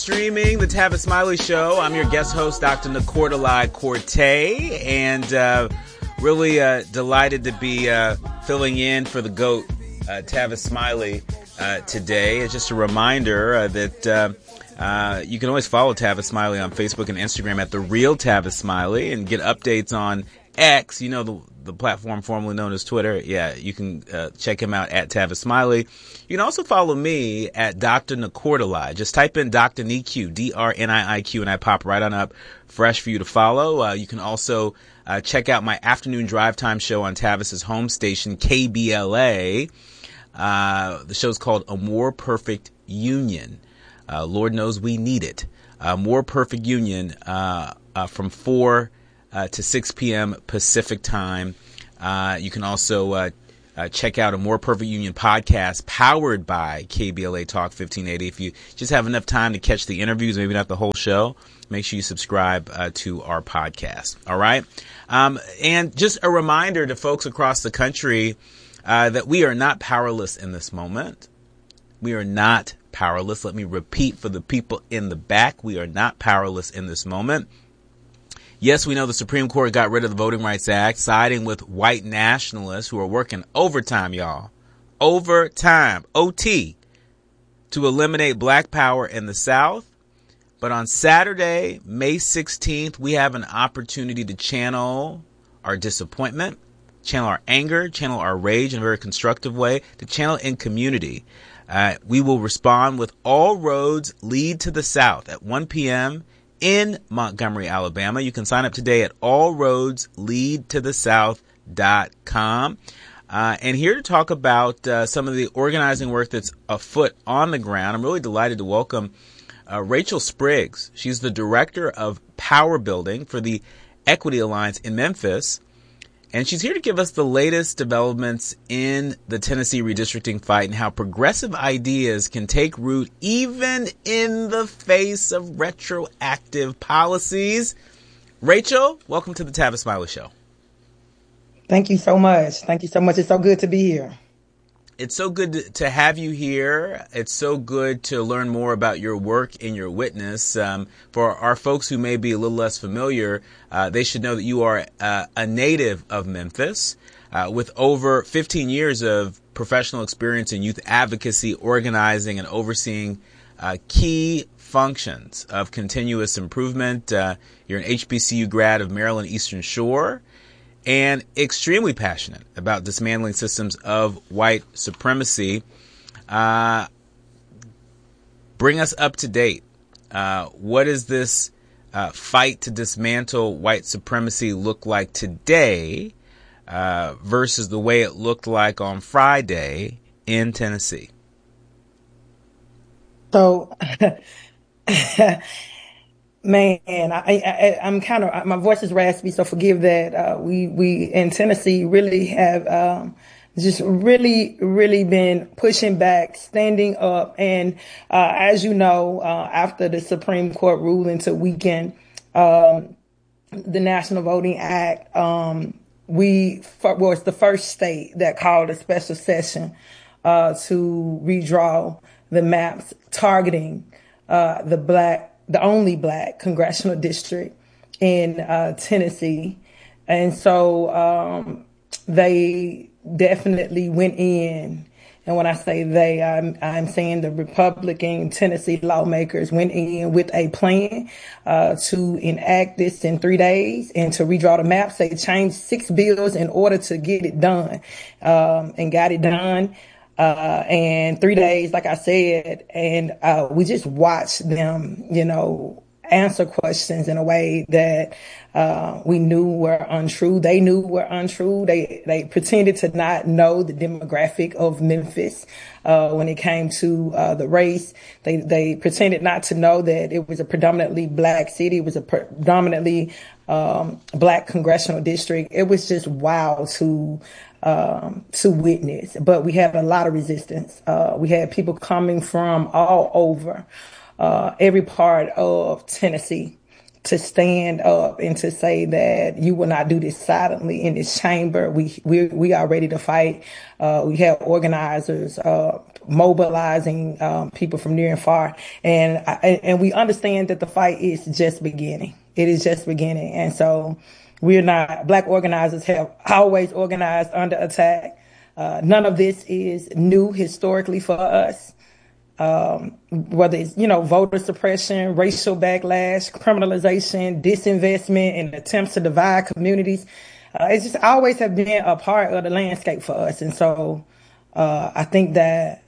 streaming the Tavis Smiley Show. I'm your guest host, Dr. Ncordelai Corte, and really delighted to be filling in for the GOAT, Tavis Smiley, today. It's just a reminder that you can always follow Tavis Smiley on Facebook and Instagram at The Real Tavis Smiley and get updates on X, the platform formerly known as Twitter. Yeah, you can check him out at Tavis Smiley. You can also follow me at Dr. Ncordelai. Just type in Dr. Niq, DRNIIQ, and I pop right on up, fresh for you to follow. You can also check out my afternoon drive time show on Tavis's home station, KBLA. The show's called A More Perfect Union. Lord knows we need it. More Perfect Union from 4 to 6 p.m. Pacific time. You can also check out A More Perfect Union podcast powered by KBLA Talk 1580. If you just have enough time to catch the interviews, maybe not the whole show, make sure you subscribe to our podcast. All right. And just a reminder to folks across the country that we are not powerless in this moment. We are not powerless. Let me repeat for the people in the back. We are not powerless in this moment. Yes, we know the Supreme Court got rid of the Voting Rights Act, siding with white nationalists who are working overtime, y'all. Overtime, OT, to eliminate black power in the South. But on Saturday, May 16th, we have an opportunity to channel our disappointment, channel our anger, channel our rage in a very constructive way, to channel in community. We will respond with All Roads Lead to the South at 1 p.m. in Montgomery, Alabama. You can sign up today at allroadsleadtothesouth.com. And here to talk about some of the organizing work that's afoot on the ground, I'm really delighted to welcome Rachel Spriggs. She's the director of power building for the Equity Alliance in Memphis. And she's here to give us the latest developments in the Tennessee redistricting fight and how progressive ideas can take root even in the face of retroactive policies. Rachel, welcome to the Tavis Smiley Show. Thank you so much. Thank you so much. It's so good to be here. It's so good to have you here. It's so good to learn more about your work and your witness. For our folks who may be a little less familiar, they should know that you are a native of Memphis with over 15 years of professional experience in youth advocacy, organizing, and overseeing key functions of continuous improvement. You're an HBCU grad of Maryland Eastern Shore, and extremely passionate about dismantling systems of white supremacy. Bring us up to date. What does this fight to dismantle white supremacy look like today versus the way it looked like on Friday in Tennessee? So, man, I'm kind of, my voice is raspy, so forgive that. We in Tennessee really have just really been pushing back, standing up. And as you know, after the Supreme Court ruling to weaken the National Voting Act, it's the first state that called a special session to redraw the maps targeting the only black congressional district in Tennessee. And so they definitely went in. And when I say they, I'm saying the Republican Tennessee lawmakers went in with a plan to enact this in 3 days and to redraw the maps. They changed 6 bills in order to get it done, and got it done. And 3 days, like I said, and we just watched them, answer questions in a way that we knew were untrue. They knew were untrue. They pretended to not know the demographic of Memphis when it came to the race. They pretended not to know that it was a predominantly black city. It was a predominantly black congressional district. It was just wild to witness, but we had a lot of resistance. We had people coming from all over, every part of Tennessee to stand up and to say that you will not do this silently in this chamber. We are ready to fight. We have organizers mobilizing people from near and far, and we understand that the fight is just beginning. It is just beginning, and so Black organizers have always organized under attack. None of this is new historically for us. Whether it's, voter suppression, racial backlash, criminalization, disinvestment, and attempts to divide communities. It's just always have been a part of the landscape for us. And so, I think that,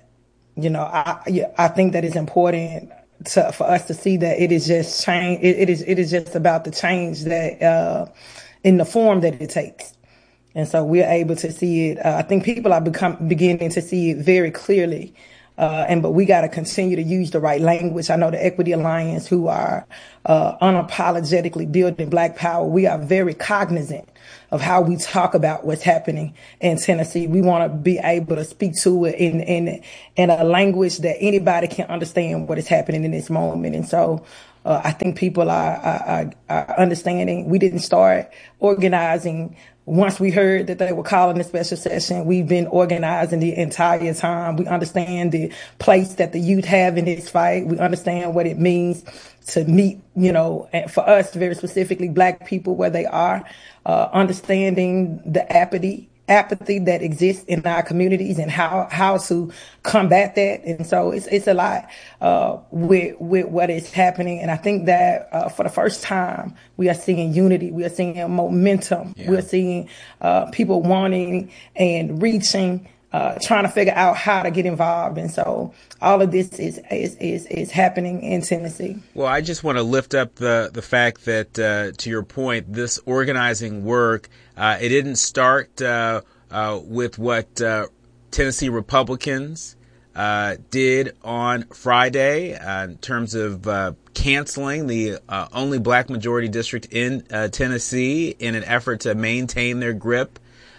I think that it's important for us to see that it is just change. It is just about the change that, in the form that it takes. And so we're able to see it. I think people are beginning to see it very clearly. But we got to continue to use the right language. I know the Equity Alliance, who are unapologetically building Black power, we are very cognizant of how we talk about what's happening in Tennessee. We want to be able to speak to it in a language that anybody can understand what is happening in this moment. And so I think people are understanding. We didn't start organizing once we heard that they were calling a special session. We've been organizing the entire time. We understand the place that the youth have in this fight. We understand what it means to meet, and for us, very specifically, Black people where they are, understanding the apathy that exists in our communities and how to combat that. And so it's a lot with what is happening. And I think that for the first time, we are seeing unity. We are seeing momentum. Yeah. We're seeing people wanting and reaching, trying to figure out how to get involved. And so all of this is happening in Tennessee. Well, I just want to lift up the fact that, to your point, this organizing work, it didn't start with what Tennessee Republicans did on Friday in terms of canceling the only Black majority district in Tennessee in an effort to maintain their grip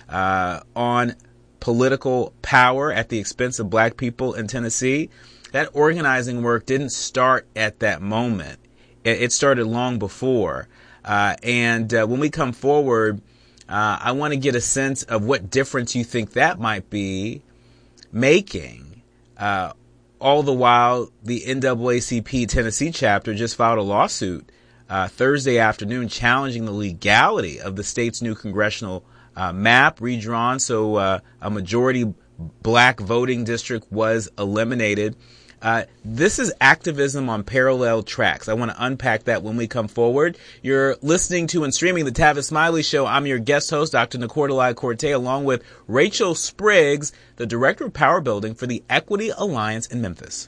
on political power at the expense of Black people in Tennessee. That organizing work didn't start at that moment. It started long before. And when we come forward, I want to get a sense of what difference you think that might be making. All the while, the NAACP Tennessee chapter just filed a lawsuit Thursday afternoon challenging the legality of the state's new congressional map redrawn so a majority Black voting district was eliminated. This is activism on parallel tracks. I want to unpack that when we come forward. You're listening to and streaming the Tavis Smiley Show. I'm your guest host, Dr. Nicordelai Corte, along with Rachel Spriggs, the Director of Power Building for the Equity Alliance in Memphis.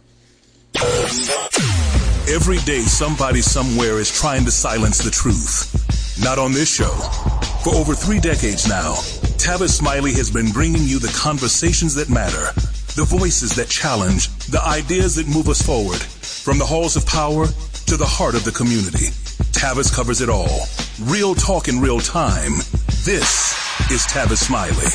Every day, somebody somewhere is trying to silence the truth. Not on this show. For over 3 decades now, Tavis Smiley has been bringing you the conversations that matter, the voices that challenge, the ideas that move us forward, from the halls of power to the heart of the community. Tavis covers it all. Real talk in real time. This is Tavis Smiley.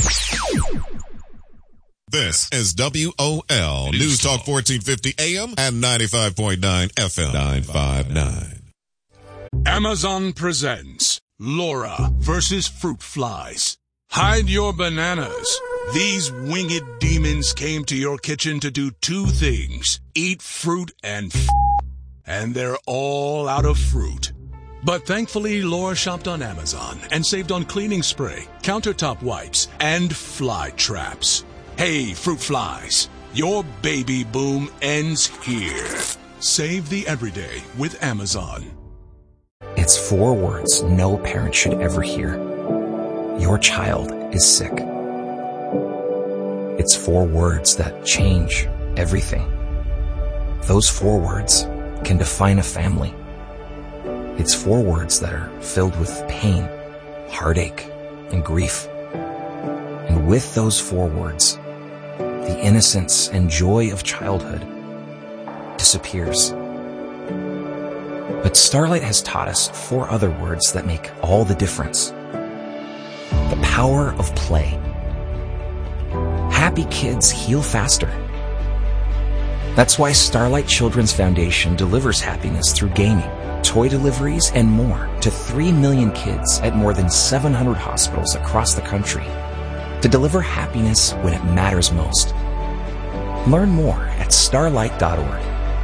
This is WOL News Talk 1450 AM and 95.9 FM 959. Amazon presents Laura versus Fruit Flies. Hide your bananas. These winged demons came to your kitchen to do 2 things. Eat fruit and they're all out of fruit. But thankfully, Laura shopped on Amazon and saved on cleaning spray, countertop wipes, and fly traps. Hey, fruit flies, your baby boom ends here. Save the everyday with Amazon. It's 4 words no parent should ever hear. Your child is sick. It's 4 words that change everything. Those 4 words can define a family. It's 4 words that are filled with pain, heartache, and grief. And with those 4 words, the innocence and joy of childhood disappears. But Starlight has taught us 4 other words that make all the difference. The power of play. Happy kids heal faster. That's why Starlight Children's Foundation delivers happiness through gaming, toy deliveries, and more to 3 million kids at more than 700 hospitals across the country to deliver happiness when it matters most. Learn more at starlight.org.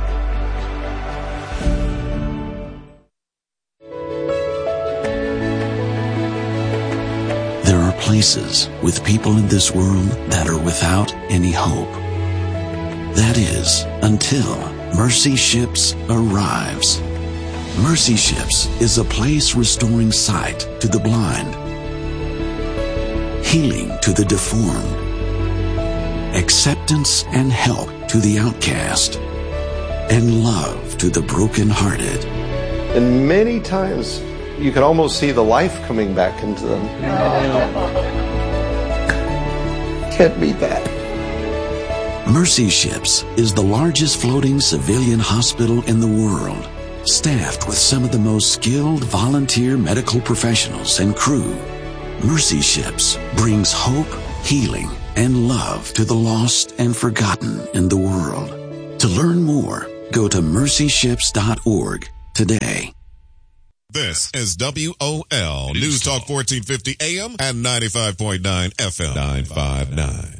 There are places with people in this world that are without any hope. That is, until Mercy Ships arrives. Mercy Ships is a place restoring sight to the blind, healing to the deformed, acceptance and help to the outcast, and love to the brokenhearted. And many times you can almost see the life coming back into them. Can't beat that. Mercy Ships is the largest floating civilian hospital in the world, staffed with some of the most skilled volunteer medical professionals and crew. Mercy Ships brings hope, healing, and love to the lost and forgotten in the world. To learn more, go to mercyships.org today. This is WOL News Talk 1450 AM and 95.9 FM 959.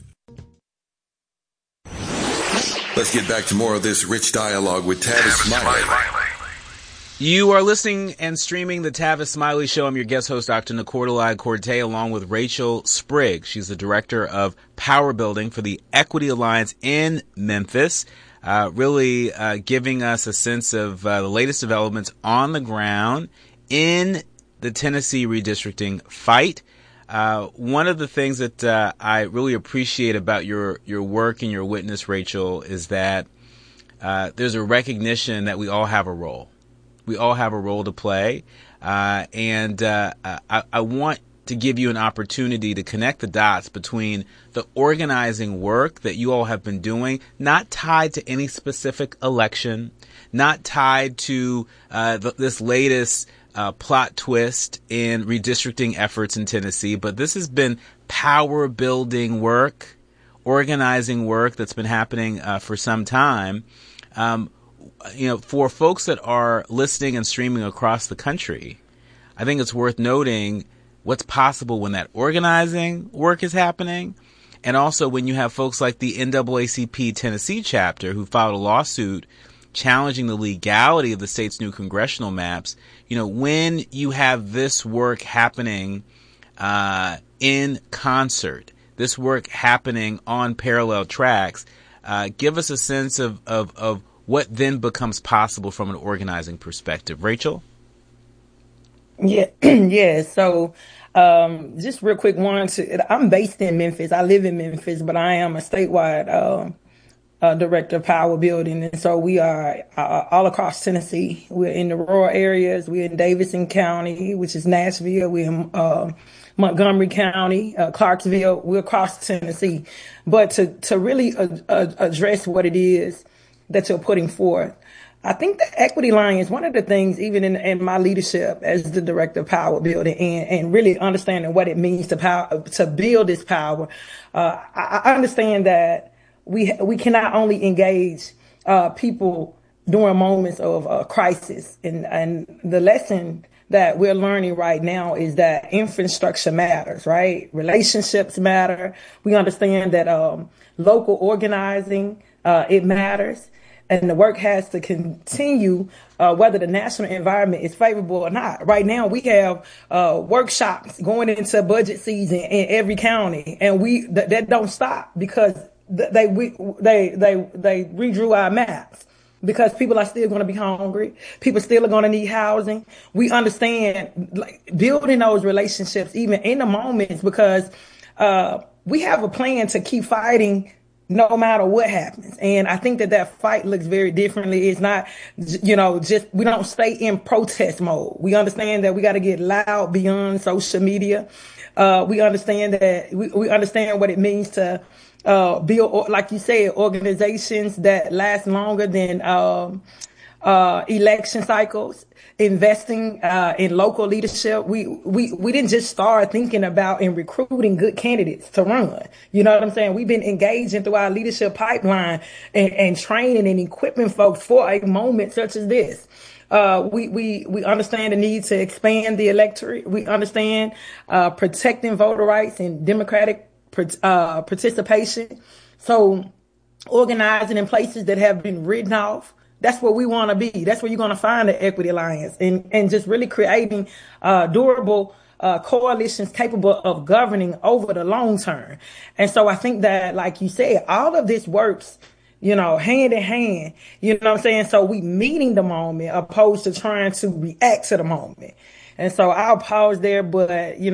Let's get back to more of this rich dialogue with Tavis Smiley. You are listening and streaming the Tavis Smiley Show. I'm your guest host, Dr. Nicordelai Corte, along with Rachel Sprigg. She's the director of power building for the Equity Alliance in Memphis, really giving us a sense of the latest developments on the ground in the Tennessee redistricting fight. One of the things that I really appreciate about your work and your witness, Rachel, is that there's a recognition that we all have a role. We all have a role to play. And I want to give you an opportunity to connect the dots between the organizing work that you all have been doing, not tied to any specific election, not tied to this latest plot twist in redistricting efforts in Tennessee, but this has been power building work, organizing work that's been happening for some time. For folks that are listening and streaming across the country, I think it's worth noting what's possible when that organizing work is happening. And also when you have folks like the NAACP Tennessee chapter who filed a lawsuit challenging the legality of the state's new congressional maps. When you have this work happening in concert, this work happening on parallel tracks, give us a sense of what then becomes possible from an organizing perspective. Rachel? Yeah. So, just real quick, I'm based in Memphis. I live in Memphis, but I am a statewide director of power building. And so we are all across Tennessee. We're in the rural areas. We're in Davidson County, which is Nashville. We're in Montgomery County, Clarksville. We're across Tennessee. But to really address what it is that you're putting forth, I think the Equity Alliance, one of the things, even in my leadership as the director of power building and really understanding what it means to build this power, I understand that we cannot only engage people during moments of crisis. And the lesson that we're learning right now is that infrastructure matters, right? Relationships matter. We understand that local organizing, it matters. And the work has to continue whether the national environment is favorable or not. Right now, we have workshops going into budget season in every county, and that don't stop because they redrew our maps because people are still going to be hungry. People still are going to need housing. We understand building those relationships even in the moments because we have a plan to keep fighting no matter what happens. And I think that fight looks very differently. It's not, just, we don't stay in protest mode. We understand that we got to get loud beyond social media. We understand that we understand what it means to build, like you said, organizations that last longer than election cycles, investing in local leadership. We didn't just start thinking about and recruiting good candidates to run. You know what I'm saying? We've been engaging through our leadership pipeline and training and equipping folks for a moment such as this. We understand the need to expand the electorate. We understand protecting voter rights and democratic participation. So organizing in places that have been written off, that's where we want to be. That's where you're going to find the Equity Alliance, and just really creating durable coalitions capable of governing over the long term. And so I think that, like you said, all of this works, hand in hand, you know what I'm saying? So we meeting the moment opposed to trying to react to the moment. And so I'll pause there, but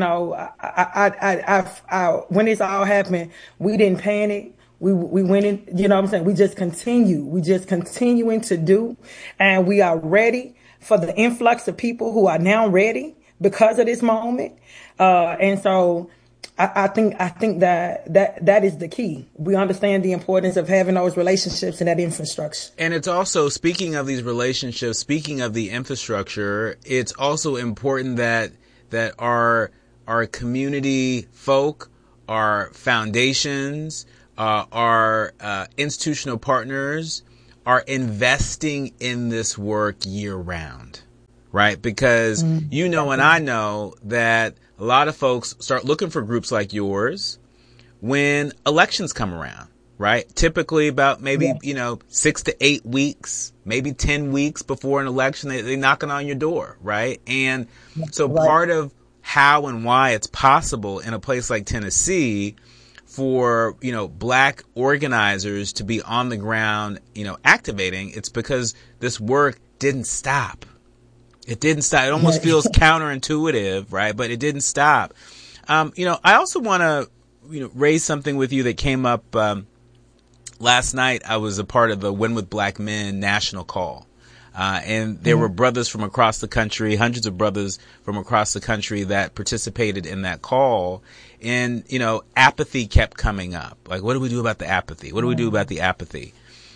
when this all happened, we didn't panic. We went in, you know what I'm saying? We just continuing to do, and we are ready for the influx of people who are now ready because of this moment. And so I think that is the key. We understand the importance of having those relationships and that infrastructure. And it's also, speaking of these relationships, speaking of the infrastructure, it's also important that our community folk, our foundations, our institutional partners are investing in this work year round, right? Because and I know that a lot of folks start looking for groups like yours when elections come around, right? Typically about maybe, 6 to 8 weeks, maybe 10 weeks before an election, they're knocking on your door, right? And so part of how and why it's possible in a place like Tennessee for, black organizers to be on the ground, activating, it's because this work didn't stop. It didn't stop. It almost feels counterintuitive, right? But it didn't stop. I also want to, raise something with you that came up last night. I was a part of the Win with Black Men national call. And there were brothers from across the country, hundreds of brothers from across the country that participated in that call. And, apathy kept coming up. Like, what do we do about the apathy? What do we do about the apathy?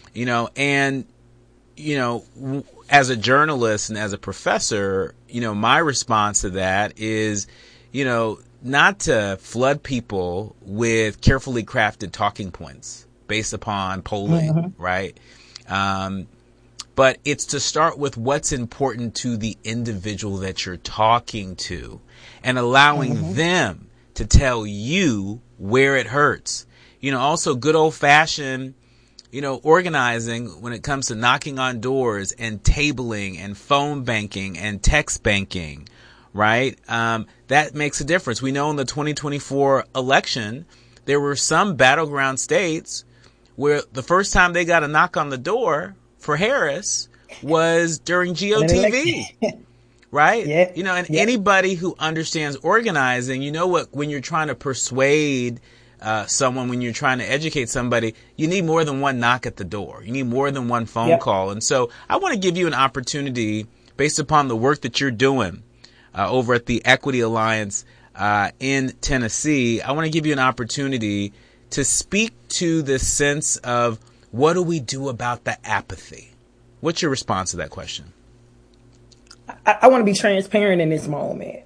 As a journalist and as a professor, my response to that is, not to flood people with carefully crafted talking points based upon polling, right? But it's to start with what's important to the individual that you're talking to and allowing them to tell you where it hurts. Also good old fashioned, organizing when it comes to knocking on doors and tabling and phone banking and text banking, right? That makes a difference. We know in the 2024 election, there were some battleground states where the first time they got a knock on the door for Harris was during GOTV, right? Yeah. Anybody who understands organizing, when you're trying to persuade someone, when you're trying to educate somebody, you need more than one knock at the door. You need more than one phone call. And so I want to give you an opportunity based upon the work that you're doing over at the Equity Alliance in Tennessee. I want to give you an opportunity to speak to this sense of what do we do about the apathy? What's your response to that question? I want to be transparent in this moment.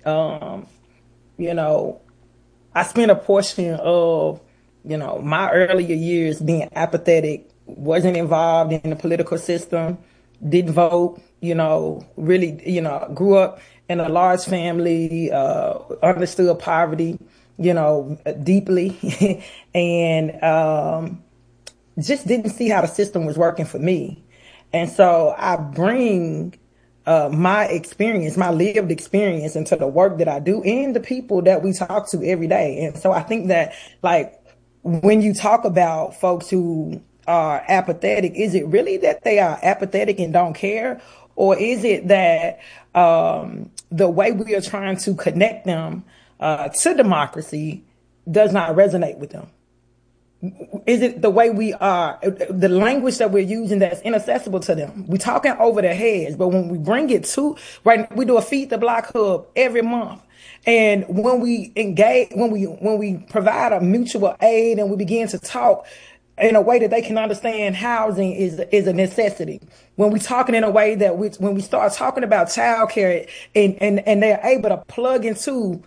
I spent a portion of, my earlier years being apathetic, wasn't involved in the political system, didn't vote, really, grew up in a large family, understood poverty, deeply, and just didn't see how the system was working for me. And so I bring my experience, my lived experience into the work that I do and the people that we talk to every day. And so I think that, when you talk about folks who are apathetic, is it really that they are apathetic and don't care? Or is it that the way we are trying to connect them to democracy does not resonate with them? Is it the way we are, the language that we're using that's inaccessible to them? We're talking over their heads, but when we bring it to, we do a Feed the Block Hub every month. And when we engage, when we provide a mutual aid and we begin to talk, in a way that they can understand housing is a necessity. When we're talking in a way that when we start talking about childcare and they're able to plug into,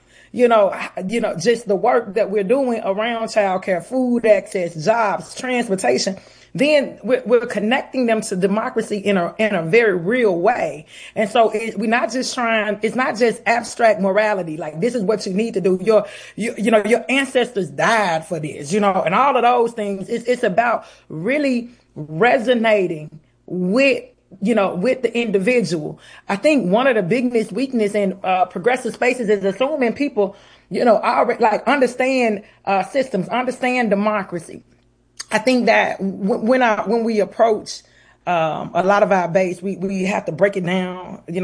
just the work that we're doing around childcare, food access, jobs, transportation, then we're connecting them to democracy in a very real way. And so it's not just abstract morality. Like, this is what you need to do. Your ancestors died for this, and all of those things. It's about really resonating with the individual. I think one of the biggest weakness in progressive spaces is assuming people, already understand systems, understand democracy. I think that when we approach a lot of our base, we have to break it down, in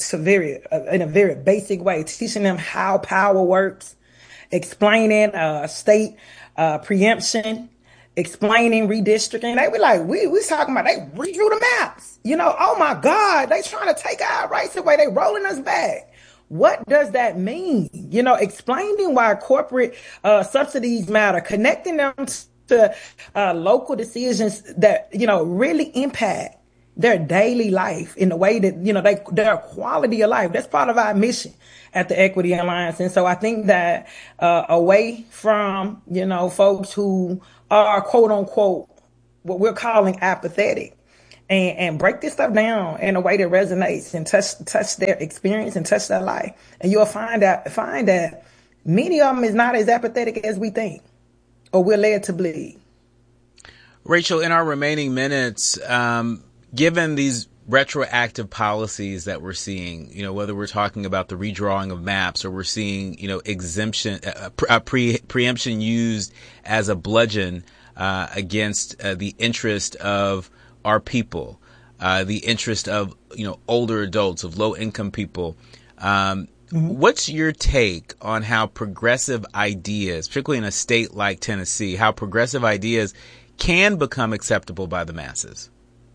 a very basic way, teaching them how power works, explaining state preemption, explaining redistricting. They be like, we talking about, they redrew the maps. Oh my God, they trying to take our rights away. They rolling us back. What does that mean? Explaining why corporate subsidies matter, connecting them to local decisions that, really impact their daily life in the way that, their quality of life. That's part of our mission at the Equity Alliance. And so I think that away from, folks who are quote unquote, what we're calling apathetic, and break this stuff down in a way that resonates and touch their experience and touch their life. And you'll find that many of them is not as apathetic as we think, or we're led to believe. Rachel, in our remaining minutes, given these retroactive policies that we're seeing, whether we're talking about the redrawing of maps or we're seeing, exemption, preemption used as a bludgeon against the interest of our people, the interest of, older adults, of low income people. What's your take on how progressive ideas, particularly in a state like Tennessee, how progressive ideas can become acceptable by the masses?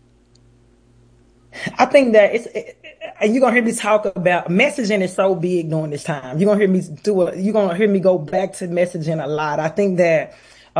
I think that and you're going to hear me talk about messaging is so big during this time. You're going to hear me go back to messaging a lot. I think that,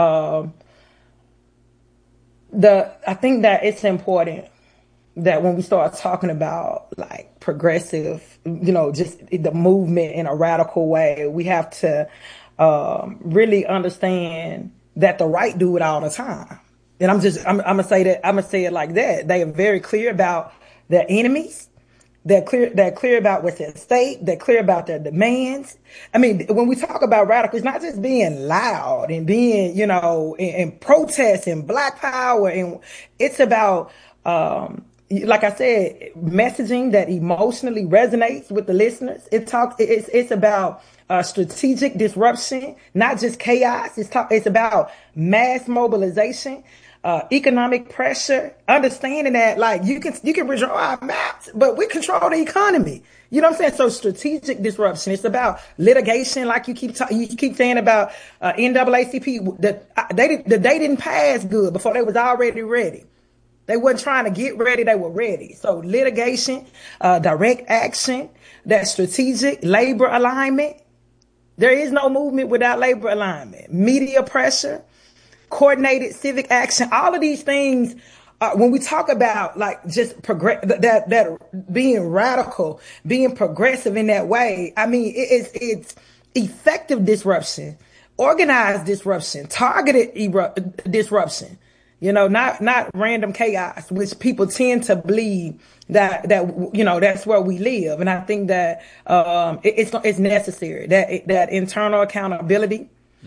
it's important that when we start talking about like progressive, just the movement in a radical way, we have to really understand that the right do it all the time. And I'm gonna say it like that. They are very clear about their enemies. They're clear about what's at stake. They're clear about their demands. I mean, when we talk about radical, it's not just being loud and being, and protest and Black Power, and it's about like I said, messaging that emotionally resonates with the listeners. It's about strategic disruption, not just chaos. It's about mass mobilization, economic pressure, understanding that like you can redraw our maps, but we control the economy. You know what I'm saying? So strategic disruption. It's about litigation, like you keep saying about NAACP. The day didn't pass good before they was already ready. They wasn't trying to get ready, they were ready. So litigation, direct action, that strategic labor alignment. There is no movement without labor alignment. Media pressure, coordinated civic action, all of these things, when we talk about like just that being radical, being progressive in that way, I mean, it's effective disruption, organized disruption, targeted disruption. Not random chaos, which people tend to believe that that's where we live. And I think that it's necessary that internal accountability,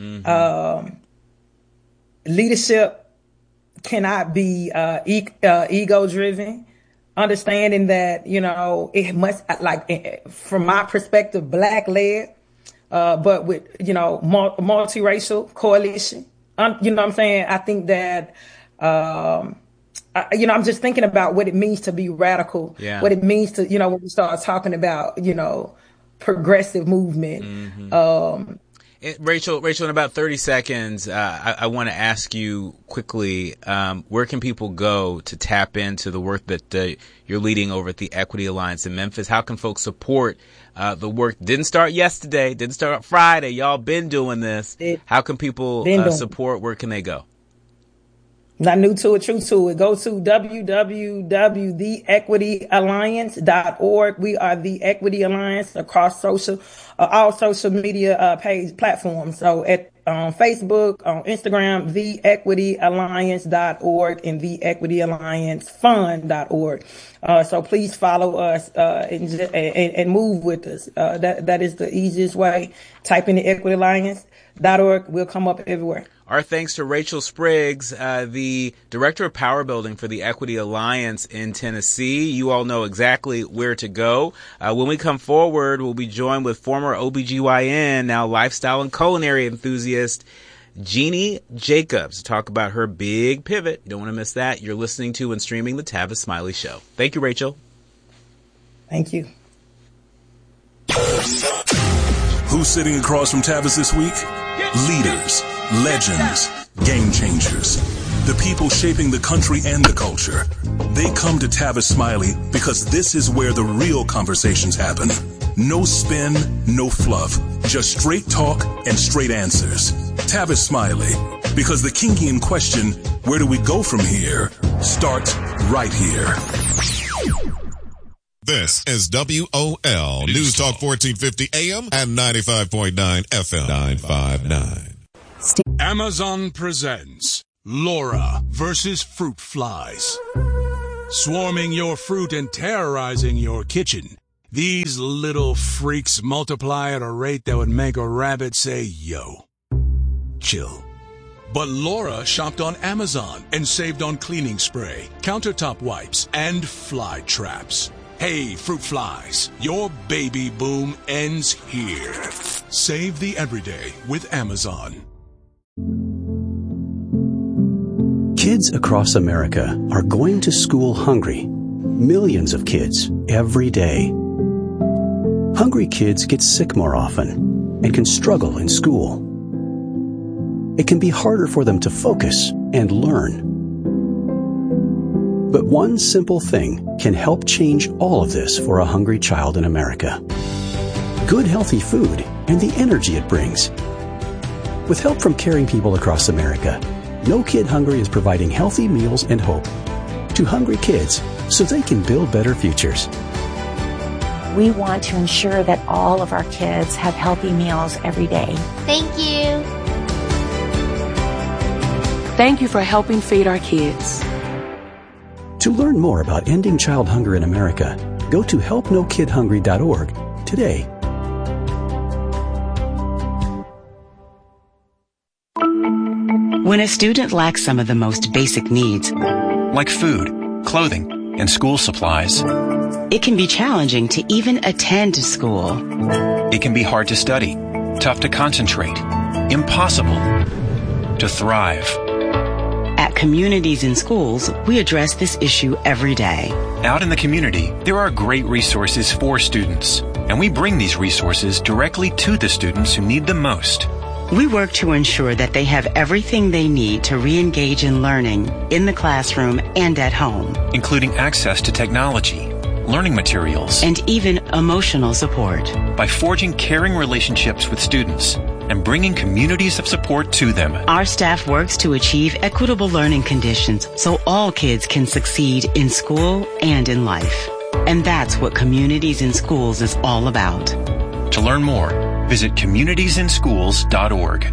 leadership cannot be ego driven. Understanding that it must, like from my perspective, Black led, but with multiracial coalition. You know what I'm saying? I think that. I'm just thinking about what it means to be radical, what it means to, when we start talking about, progressive movement. Rachel, in about 30 seconds, I want to ask you quickly, where can people go to tap into the work that you're leading over at the Equity Alliance in Memphis? How can folks support the work? Didn't start yesterday, didn't start Friday. Y'all been doing this. How can people support? Where can they go? Not new to it, true to it. Go to www.theequityalliance.org. We are The Equity Alliance across all social media page platforms. So at Facebook, on Instagram, theequityalliance.org and theequityalliancefund.org. So please follow us and move with us. That is the easiest way. Type in theequityalliance.org. We'll come up everywhere. Our thanks to Rachel Spriggs, the Director of Power Building for the Equity Alliance in Tennessee. You all know exactly where to go. When we come forward, we'll be joined with former OBGYN, now lifestyle and culinary enthusiast, Jeannie Jacobs, to talk about her big pivot. You don't want to miss that. You're listening to and streaming The Tavis Smiley Show. Thank you, Rachel. Thank you. Who's sitting across from Tavis this week? Leaders, legends, game changers, the people shaping the country and the culture. They come to Tavis Smiley because this is where the real conversations happen. No spin, no fluff, just straight talk and straight answers. Tavis Smiley, because the kinky question, where do we go from here, starts right here. This is WOL News Talk 1450 AM and 95.9 FM 959. Amazon presents Laura versus fruit flies. Swarming your fruit and terrorizing your kitchen. These little freaks multiply at a rate that would make a rabbit say, yo. Chill. But Laura shopped on Amazon and saved on cleaning spray, countertop wipes, and fly traps. Hey, fruit flies, your baby boom ends here. Save the everyday with Amazon. Kids across America are going to school hungry. Millions of kids every day. Hungry kids get sick more often and can struggle in school. It can be harder for them to focus and learn. But one simple thing can help change all of this for a hungry child in America. Good, healthy food and the energy it brings. With help from caring people across America, No Kid Hungry is providing healthy meals and hope to hungry kids so they can build better futures. We want to ensure that all of our kids have healthy meals every day. Thank you. Thank you for helping feed our kids. To learn more about ending child hunger in America, go to helpnokidhungry.org today. When a student lacks some of the most basic needs, like food, clothing, and school supplies, it can be challenging to even attend to school. It can be hard to study, tough to concentrate, impossible to thrive. At Communities in Schools, we address this issue every day. Out in the community, there are great resources for students, and we bring these resources directly to the students who need them most. We work to ensure that they have everything they need to re-engage in learning in the classroom and at home, including access to technology, learning materials, and even emotional support. By forging caring relationships with students and bringing communities of support to them, our staff works to achieve equitable learning conditions so all kids can succeed in school and in life. And that's what Communities in Schools is all about. To learn more, visit communitiesinschools.org.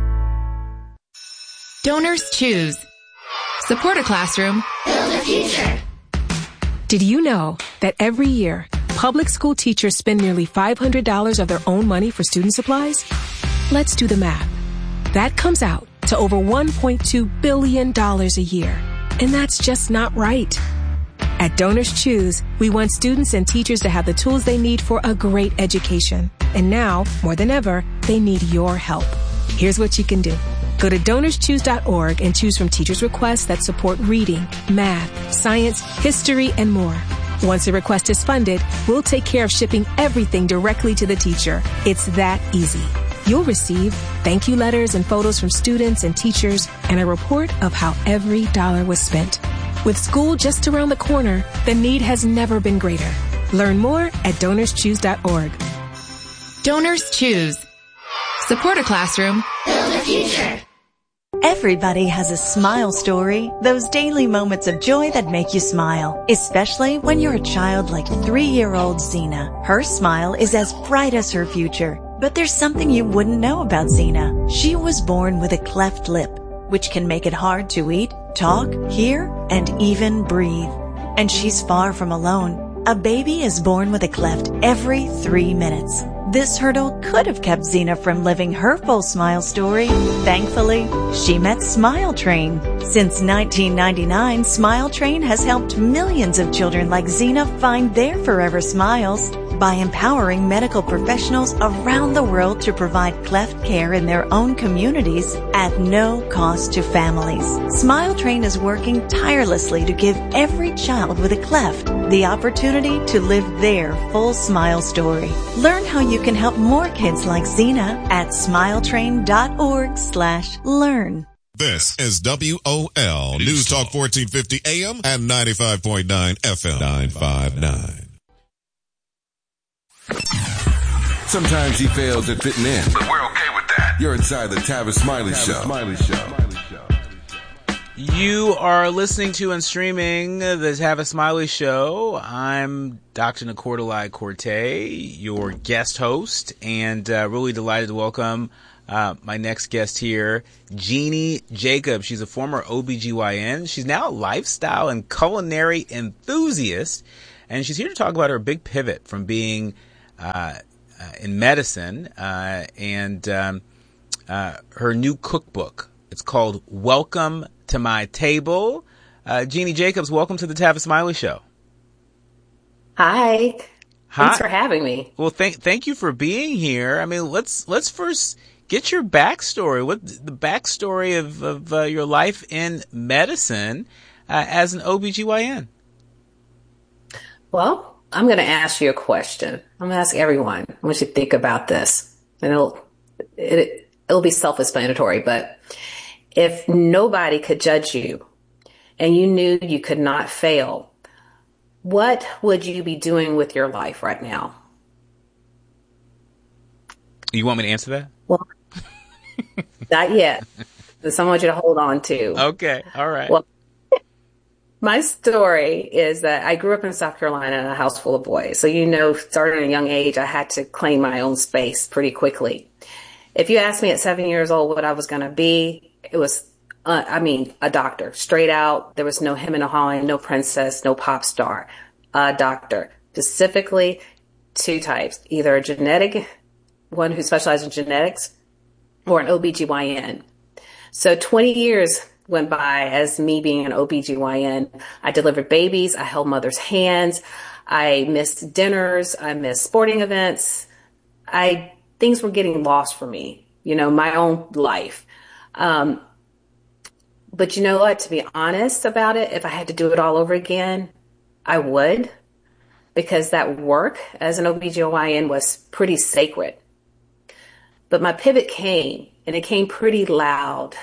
Donors choose. Support a classroom. Build a future. Did you know that every year, public school teachers spend nearly $500 of their own money for student supplies? Let's do the math. That comes out to over $1.2 billion a year. And that's just not right. At Donors Choose, we want students and teachers to have the tools they need for a great education. And now, more than ever, they need your help. Here's what you can do. Go to DonorsChoose.org and choose from teachers' requests that support reading, math, science, history, and more. Once a request is funded, we'll take care of shipping everything directly to the teacher. It's that easy. You'll receive thank you letters and photos from students and teachers and a report of how every dollar was spent. With school just around the corner, the need has never been greater. Learn more at DonorsChoose.org. Donors choose. Support a classroom. Build a future. Everybody has a smile story, those daily moments of joy that make you smile, especially when you're a child like 3-year-old Xena. Her smile is as bright as her future, but there's something you wouldn't know about Xena. She was born with a cleft lip, which can make it hard to eat, talk, hear, and even breathe. And she's far from alone. A baby is born with a cleft every 3 minutes. This hurdle could have kept Xena from living her full smile story. Thankfully, she met Smile Train. Since 1999, Smile Train has helped millions of children like Xena find their forever smiles by empowering medical professionals around the world to provide cleft care in their own communities at no cost to families. Smile Train is working tirelessly to give every child with a cleft the opportunity to live their full smile story. Learn how you can help more kids like Xena at smiletrain.org/learn. This is WOL News Talk 1450 AM and 95.9 FM 959. Sometimes he fails at fitting in, but we're okay with that. You're inside the Tavis Smiley Show. You are listening to and streaming the Tavis Smiley Show. I'm Dr. Nicordelai Corte, your guest host, and really delighted to welcome my next guest here, Jeannie Jacobs. She's a former OBGYN. She's now a lifestyle and culinary enthusiast, and she's here to talk about her big pivot from being in medicine and her new cookbook. It's called Welcome to My Table. Jeannie Jacobs, welcome to the Tavis Smiley Show. Hi. Thanks for having me. Well, thank you for being here. I mean, let's first get your backstory. What the backstory of your life in medicine as an OBGYN? Well, I'm going to ask you a question. I'm going to ask everyone. I want you to think about this, and it'll be self-explanatory. But if nobody could judge you, and you knew you could not fail, what would you be doing with your life right now? You want me to answer that? Well, not yet. There's someone I want you to hold on to. Okay. All right. Well, my story is that I grew up in South Carolina in a house full of boys. So, starting at a young age, I had to claim my own space pretty quickly. If you asked me at 7 years old what I was going to be, it was, a doctor, straight out. There was no him and a hawing, no princess, no pop star, a doctor. Specifically, 2 types, either a genetic, one who specialized in genetics, or an OBGYN. So 20 years went by as me being an OBGYN. I delivered babies. I held mothers' hands. I missed dinners. I missed sporting events. Things were getting lost for me, my own life. But you know what? To be honest about it, if I had to do it all over again, I would, because that work as an OBGYN was pretty sacred. But my pivot came, and it came pretty loud.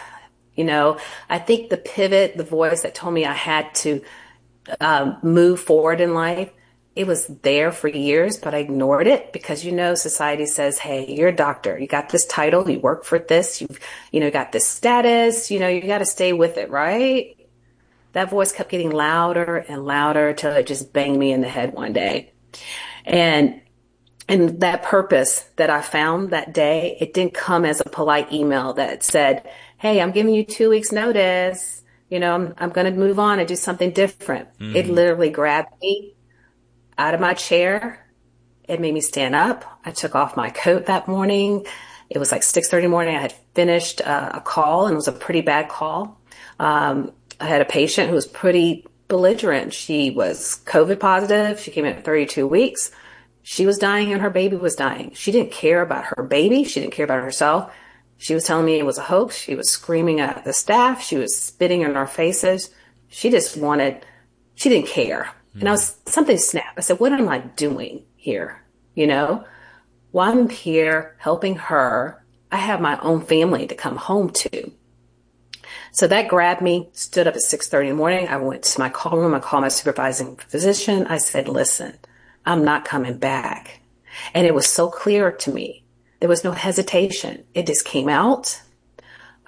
I think the pivot, the voice that told me I had to move forward in life, it was there for years, but I ignored it because, society says, hey, you're a doctor. You got this title. You work for this. You've got this status. You got to stay with it, right? That voice kept getting louder and louder till it just banged me in the head one day. And that purpose that I found that day, it didn't come as a polite email that said, hey, I'm giving you 2 weeks notice. I'm going to move on and do something different. Mm-hmm. It literally grabbed me out of my chair. It made me stand up. I took off my coat that morning. It was like 6:30 in the morning. I had finished a call, and it was a pretty bad call. I had a patient who was pretty belligerent. She was COVID positive. She came in at 32 weeks. She was dying and her baby was dying. She didn't care about her baby. She didn't care about herself. She was telling me it was a hoax. She was screaming at the staff. She was spitting in our faces. She didn't care. And something snapped. I said, what am I doing here? Well, I'm here helping her. I have my own family to come home to. So that grabbed me, stood up at 6:30 in the morning. I went to my call room. I called my supervising physician. I said, listen, I'm not coming back. And it was so clear to me. There was no hesitation. It just came out.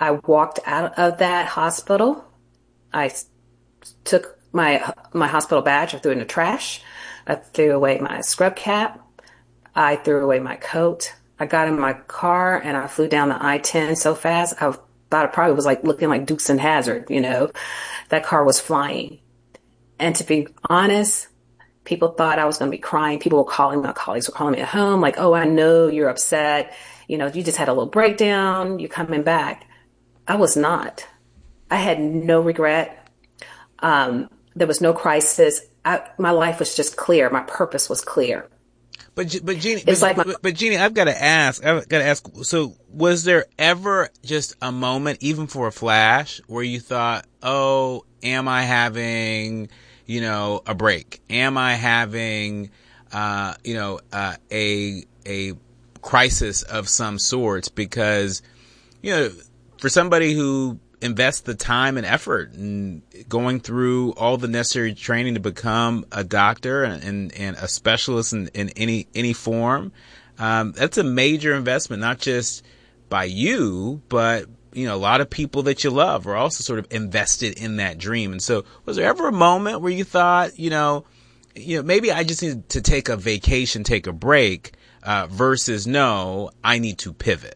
I walked out of that hospital. I took my hospital badge, I threw it in the trash. I threw away my scrub cap. I threw away my coat. I got in my car and I flew down the I-10 so fast. I thought it probably was like looking like Dukes and Hazzard, you know. That car was flying. And to be honest, people thought I was going to be crying. People were calling, my colleagues were calling me at home like, oh, I know you're upset. You know, you just had a little breakdown. You're coming back. I was not. I had no regret. There was no crisis. My life was just clear. My purpose was clear. But Jeannie, Jeannie, I've got to ask. So, was there ever just a moment, even for a flash, where you thought, "Oh, am I having, a break? Am I having, a crisis of some sorts?" Because, for somebody who invest the time and effort and going through all the necessary training to become a doctor and a specialist in any form. That's a major investment, not just by you, but, a lot of people that you love are also sort of invested in that dream. And so was there ever a moment where you thought, maybe I just need to take a vacation, take a break, versus no, I need to pivot?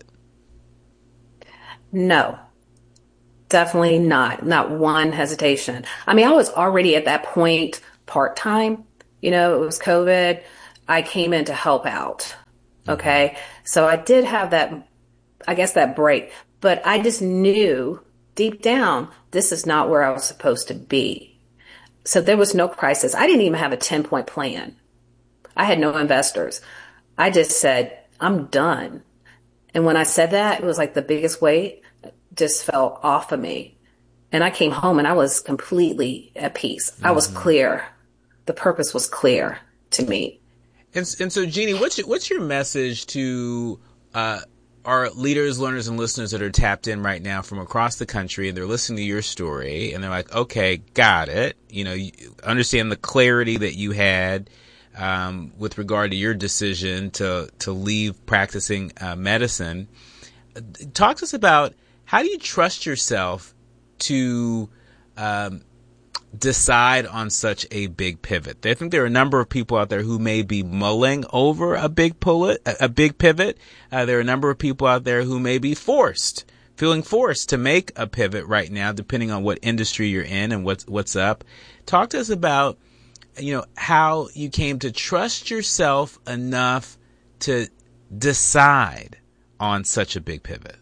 No. Definitely not. Not one hesitation. I mean, I was already at that point part-time. It was COVID. I came in to help out. Okay. So I did have that break. But I just knew deep down, this is not where I was supposed to be. So there was no crisis. I didn't even have a 10-point plan. I had no investors. I just said, I'm done. And when I said that, it was like the biggest weight just fell off of me. And I came home and I was completely at peace. I was clear. The purpose was clear to me. And so, Jeannie, what's your message to our leaders, learners, and listeners that are tapped in right now from across the country, and they're listening to your story, and they're like, okay, got it. You understand the clarity that you had with regard to your decision to leave practicing medicine. Talk to us about, how do you trust yourself to decide on such a big pivot? I think there are a number of people out there who may be mulling over a big pivot. There are a number of people out there who may be feeling forced to make a pivot right now, depending on what industry you're in and what's up. Talk to us about, how you came to trust yourself enough to decide on such a big pivot.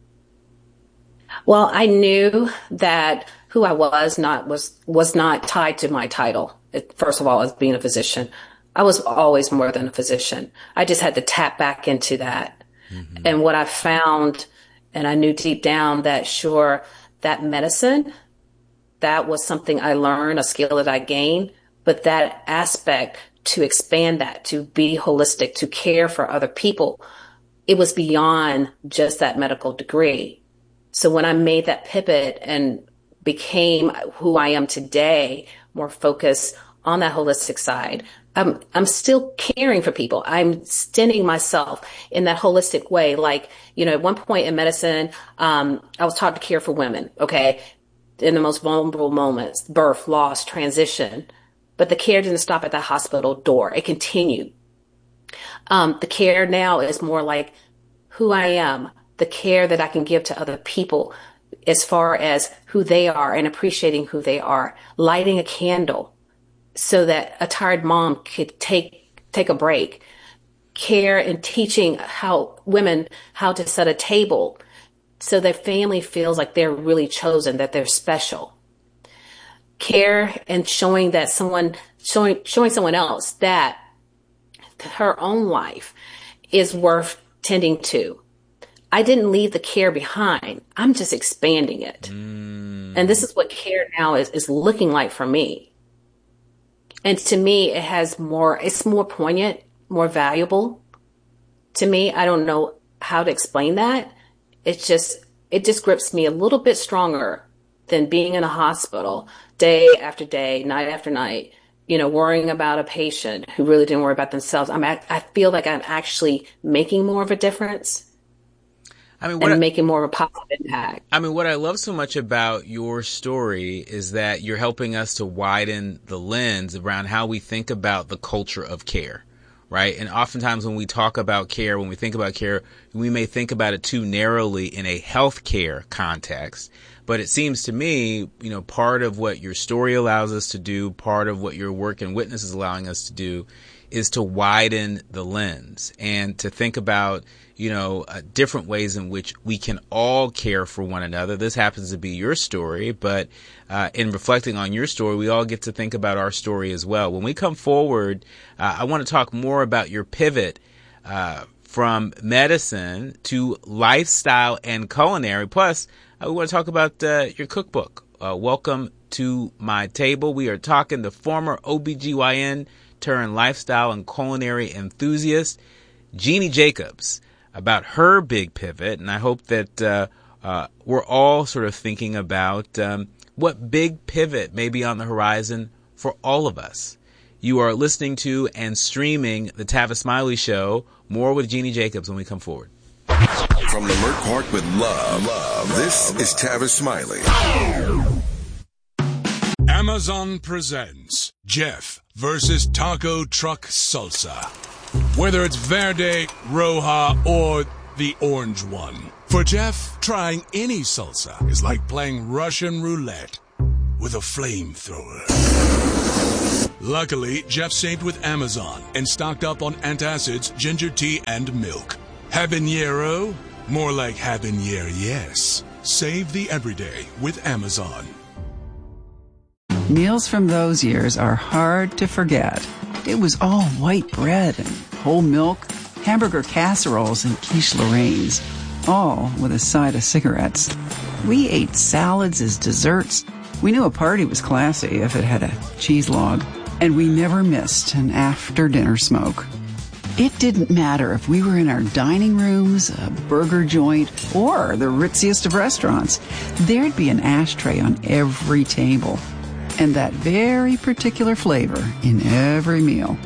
Well, I knew that who I was not tied to my title. First of all, as being a physician, I was always more than a physician. I just had to tap back into that. Mm-hmm. And what I found, and I knew deep down that sure, that medicine, that was something I learned, a skill that I gained, but that aspect to expand that, to be holistic, to care for other people, it was beyond just that medical degree. So when I made that pivot and became who I am today, more focused on that holistic side, I'm still caring for people. I'm stinting myself in that holistic way. Like, at one point in medicine, I was taught to care for women, okay, in the most vulnerable moments, birth, loss, transition. But the care didn't stop at the hospital door. It continued. The care now is more like who I am, the care that I can give to other people as far as who they are and appreciating who they are, lighting a candle so that a tired mom could take a break, care and teaching women how to set a table so their family feels like they're really chosen, that they're special. Care and showing someone else that her own life is worth tending to. I didn't leave the care behind. I'm just expanding it. And this is what care now is looking like for me. And to me, it's more poignant, more valuable to me. I don't know how to explain that. It just grips me a little bit stronger than being in a hospital day after day, night after night, worrying about a patient who really didn't worry about themselves. I feel like I'm actually making more of a difference. and making more of a positive impact. I mean, what I love so much about your story is that you're helping us to widen the lens around how we think about the culture of care, right? And oftentimes when we talk about care, when we think about care, we may think about it too narrowly in a healthcare context. But it seems to me, you know, part of what your story allows us to do, part of what your work and witness is allowing us to do is to widen the lens and to think about, you know, different ways in which we can all care for one another. This happens to be your story, but in reflecting on your story, we all get to think about our story as well. When we come forward, I want to talk more about your pivot from medicine to lifestyle and culinary. Plus, we want to talk about your cookbook. Welcome to my table. We are talking to former OBGYN turned lifestyle and culinary enthusiast, Jeannie Jacobs, about her big pivot. And I hope that we're all sort of thinking about what big pivot may be on the horizon for all of us. You are listening to and streaming The Tavis Smiley Show. More with Jeannie Jacobs when we come forward. From Leimert Park with love, this is Tavis Smiley. Amazon presents Jeff versus Taco Truck Salsa. Whether it's Verde, Roja, or the orange one. For Jeff, trying any salsa is like playing Russian roulette with a flamethrower. Luckily, Jeff saved with Amazon and stocked up on antacids, ginger tea, and milk. Habanero? More like habanero, yes. Save the everyday with Amazon. Meals from those years are hard to forget. It was all white bread and whole milk, hamburger casseroles and quiche Lorraines, all with a side of cigarettes. We ate salads as desserts. We knew a party was classy if it had a cheese log, and we never missed an after-dinner smoke. It didn't matter if we were in our dining rooms, a burger joint, or the ritziest of restaurants. There'd be an ashtray on every table, and that very particular flavor in every meal.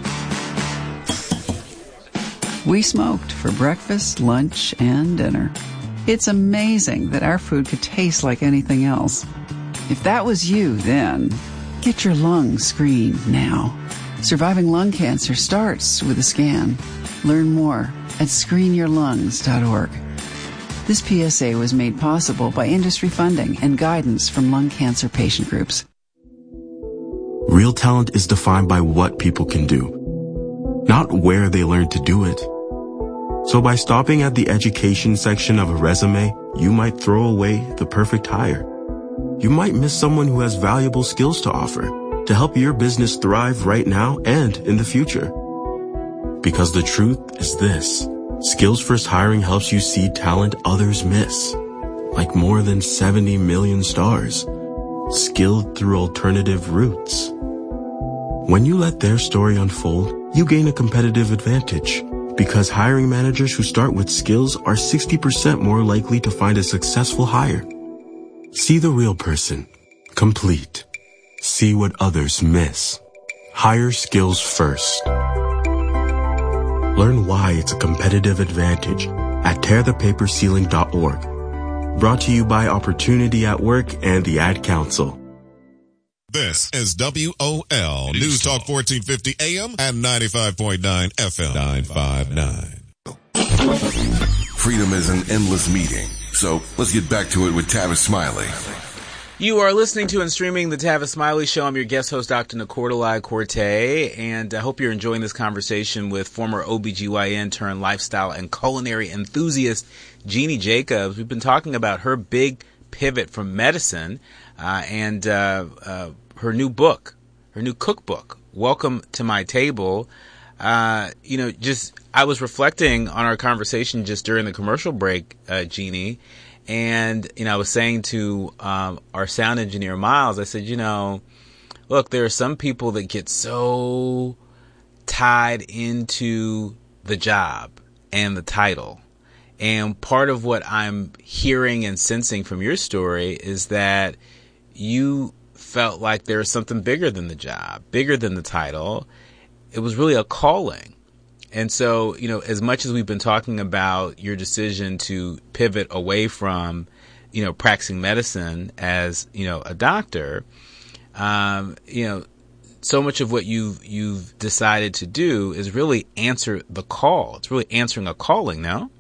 We smoked for breakfast, lunch, and dinner. It's amazing that our food could taste like anything else. If that was you then, get your lungs screened now. Surviving lung cancer starts with a scan. Learn more at screenyourlungs.org. This PSA was made possible by industry funding and guidance from lung cancer patient groups. Real talent is defined by what people can do, not where they learn to do it. So by stopping at the education section of a resume, you might throw away the perfect hire. You might miss someone who has valuable skills to offer to help your business thrive right now and in the future. Because the truth is this: Skills First Hiring helps you see talent others miss, like more than 70 million stars, skilled through alternative routes. When you let their story unfold, you gain a competitive advantage, because hiring managers who start with skills are 60% more likely to find a successful hire. See the real person, complete. See what others miss. Hire skills first. Learn why it's a competitive advantage at tearthepaperceiling.org. Brought to you by Opportunity at Work and the Ad Council. This is WOL News Talk 1450 AM and 95.9 FM 959. Freedom is an endless meeting, so let's get back to it with Tavis Smiley. You are listening to and streaming The Tavis Smiley Show. I'm your guest host, Dr. Nicordelai Corte, and I hope you're enjoying this conversation with former OBGYN turned lifestyle and culinary enthusiast, Jeannie Jacobs. We've been talking about her big pivot from medicine and her new book, her new cookbook, Welcome to My Table. I was reflecting on our conversation just during the commercial break, Jeannie. And, I was saying to our sound engineer, Miles, I said, look, there are some people that get so tied into the job and the title. And part of what I'm hearing and sensing from your story is that you felt like there was something bigger than the job, bigger than the title. It was really a calling. And so, as much as we've been talking about your decision to pivot away from, practicing medicine as, a doctor, so much of what you've decided to do is really answer the call. It's really answering a calling, no?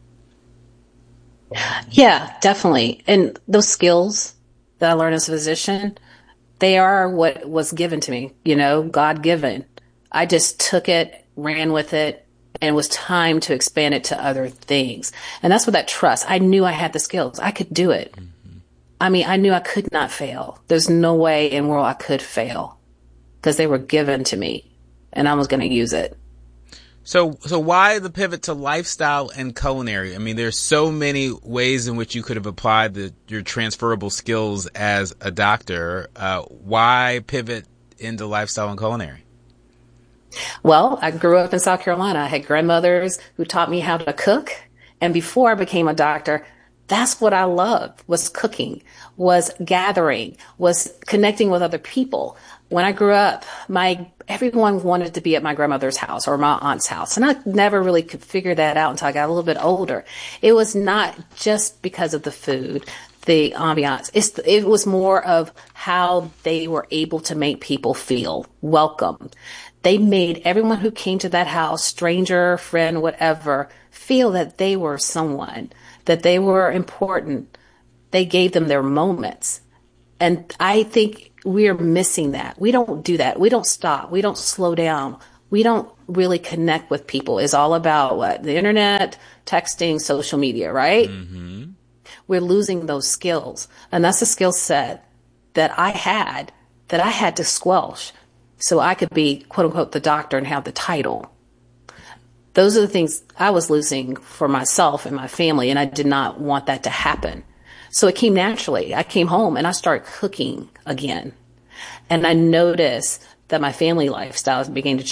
Yeah, definitely. And those skills that I learned as a physician, they are what was given to me, God given. I just took it, ran with it, and it was time to expand it to other things. And that's what that trust. I knew I had the skills. I could do it. Mm-hmm. I knew I could not fail. There's no way in the world I could fail because they were given to me and I was going to use it. So why the pivot to lifestyle and culinary? There's so many ways in which you could have applied your transferable skills as a doctor. Why pivot into lifestyle and culinary? Well, I grew up in South Carolina. I had grandmothers who taught me how to cook. And before I became a doctor, that's what I loved, was cooking, was gathering, was connecting with other people. When I grew up, everyone wanted to be at my grandmother's house or my aunt's house. And I never really could figure that out until I got a little bit older. It was not just because of the food, the ambiance. It was more of how they were able to make people feel welcome. They made everyone who came to that house, stranger, friend, whatever, feel that they were someone, that they were important. They gave them their moments. And I think we're missing that. We don't do that. We don't stop. We don't slow down. We don't really connect with people. It's all about what? The internet, texting, social media, right? Mm-hmm. We're losing those skills. And that's a skill set that I had to squelch so I could be, quote unquote, the doctor and have the title. Those are the things I was losing for myself and my family, and I did not want that to happen. So it came naturally. I came home and I started cooking again. And I noticed that my family lifestyle began to